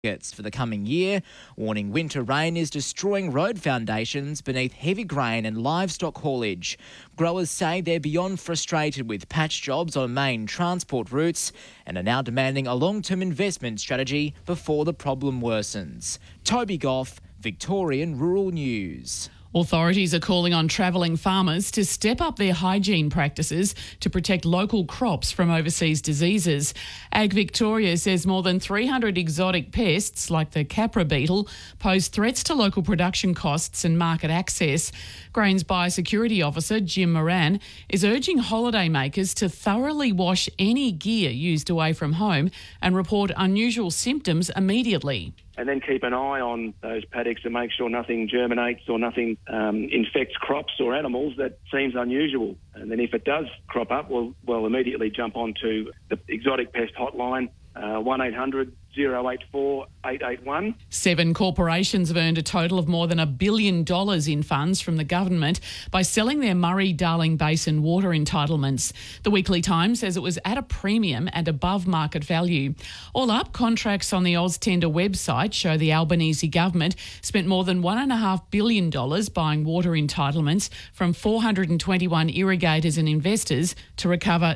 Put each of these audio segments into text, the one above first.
for the coming year, warning winter rain is destroying road foundations beneath heavy grain and livestock haulage. Growers say they're beyond frustrated with patch jobs on main transport routes and are now demanding a long-term investment strategy before the problem worsens. Toby Goff, Victorian Rural News. Authorities are calling on travelling farmers to step up their hygiene practices to protect local crops from overseas diseases. Ag Victoria says more than 300 exotic pests, like the Capra beetle, pose threats to local production costs and market access. Grains Biosecurity Officer Jim Moran is urging holidaymakers to thoroughly wash any gear used away from home and report unusual symptoms immediately. And then keep an eye on those paddocks to make sure nothing germinates or nothing infects crops or animals that seems unusual. And then if it does crop up, we'll immediately jump onto the exotic pest hotline, 1800 084 881. 7 corporations have earned a total of more than $1 billion in funds from the government by selling their Murray-Darling Basin water entitlements. The Weekly Times says it was at a premium and above market value. All up, contracts on the AusTender website show the Albanese government spent more than $1.5 billion buying water entitlements from 421 irrigators and investors to recover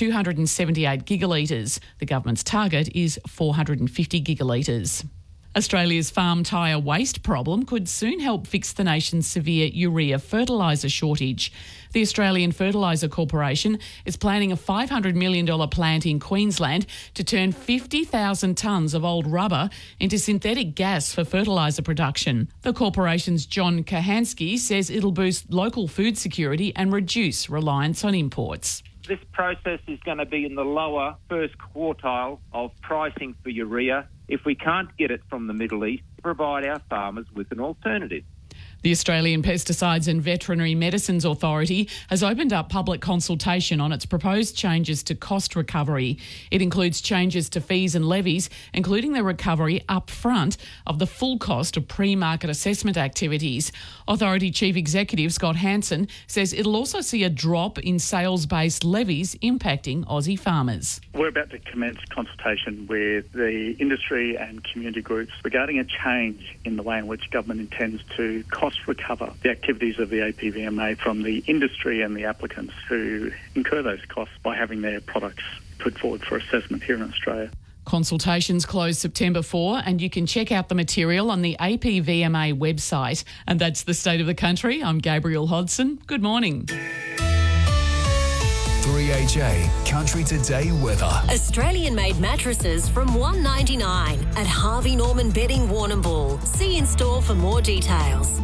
278 gigalitres. The government's target is 450 gigalitres. Australia's farm tyre waste problem could soon help fix the nation's severe urea fertiliser shortage. The Australian Fertiliser Corporation is planning a $500 million plant in Queensland to turn 50,000 tonnes of old rubber into synthetic gas for fertiliser production. The corporation's John Kahansky says it'll boost local food security and reduce reliance on imports. This process is going to be in the lower first quartile of pricing for urea. If we can't get it from the Middle East, provide our farmers with an alternative. The Australian Pesticides and Veterinary Medicines Authority has opened up public consultation on its proposed changes to cost recovery. It includes changes to fees and levies, including the recovery up front of the full cost of pre-market assessment activities. Authority Chief Executive Scott Hansen says it'll also see a drop in sales-based levies impacting Aussie farmers. We're about to commence consultation with the industry and community groups regarding a change in the way in which government intends to cost recover the activities of the APVMA from the industry and the applicants who incur those costs by having their products put forward for assessment here in Australia. Consultations close September 4 and you can check out the material on the APVMA website. And that's the state of the country. I'm Gabrielle Hodson. Good morning. 3HA Country Today weather. Australian-made mattresses from $199 at Harvey Norman Bedding Warrnambool. See in store for more details.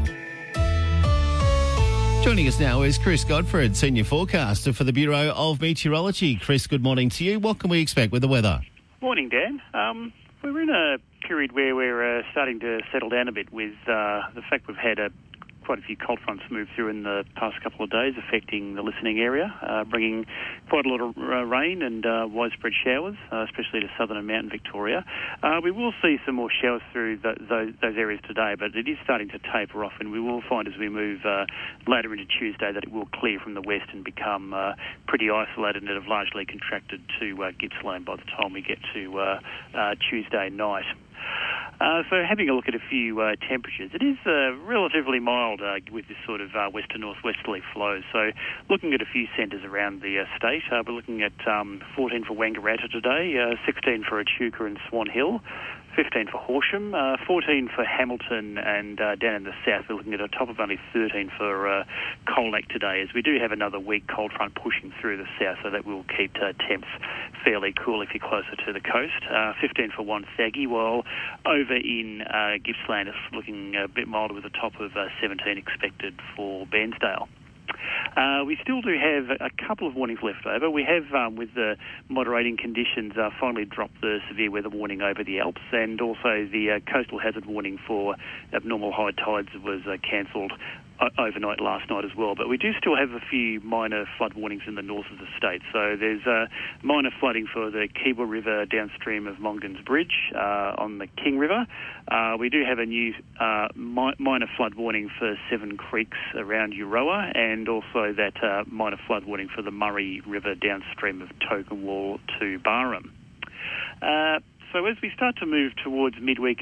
Joining us now is Chris Godfrey, Senior Forecaster for the Bureau of Meteorology. Chris, good morning to you. What can we expect with the weather? Morning, Dan. We're in a period where we're starting to settle down a bit with the fact we've had quite a few cold fronts move through in the past couple of days, affecting the listening area, bringing quite a lot of rain and widespread showers, especially to southern and mountain Victoria. We will see some more showers through those areas today, but it is starting to taper off, and we will find as we move later into Tuesday that it will clear from the west and become pretty isolated and have largely contracted to Gippsland by the time we get to Tuesday night. So having a look at a few temperatures, it is relatively mild with this sort of west to northwesterly flow. So looking at a few centres around the state, we're looking at 14 for Wangaratta today, 16 for Echuca and Swan Hill, 15 for Horsham, 14 for Hamilton, and down in the south we're looking at a top of only 13 for Colac today, as we do have another weak cold front pushing through the south, so that will keep temps fairly cool if you're closer to the coast. 15 for Wonthaggi, while over in Gippsland it's looking a bit milder with a top of 17 expected for Bairnsdale. We still do have a couple of warnings left over. We have, with the moderating conditions, finally dropped the severe weather warning over the Alps, and also the coastal hazard warning for abnormal high tides was cancelled overnight last night as well. But we do still have a few minor flood warnings in the north of the state. So there's minor flooding for the Keebler River downstream of Mongan's Bridge on the King River. We do have a new minor flood warning for Seven Creeks around Euroa, and also that minor flood warning for the Murray River downstream of Tokawal to Barham. So as we start to move towards midweek